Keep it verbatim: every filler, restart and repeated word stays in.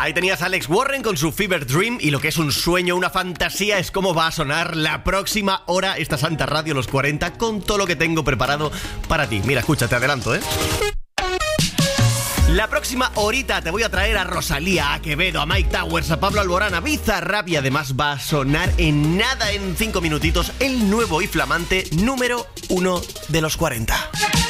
Ahí tenías a Alex Warren con su Fever Dream, y lo que es un sueño, una fantasía, es cómo va a sonar la próxima hora esta Santa Radio Los cuarenta, con todo lo que tengo preparado para ti. Mira, escucha, te adelanto, ¿eh? La próxima horita te voy a traer a Rosalía, a Quevedo, a Mike Towers, a Pablo Alborán, a Bizarrap, y además va a sonar en nada, en cinco minutitos, el nuevo y flamante número uno de los cuarenta.